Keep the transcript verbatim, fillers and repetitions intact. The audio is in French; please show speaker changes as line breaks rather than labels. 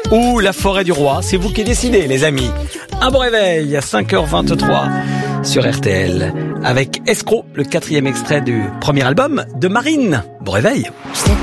ou la forêt du roi? C'est vous qui décidez, les amis. Un bon réveil à cinq heures vingt-trois sur R T L avec Escroc, le quatrième extrait du premier album de Marine. Bon réveil.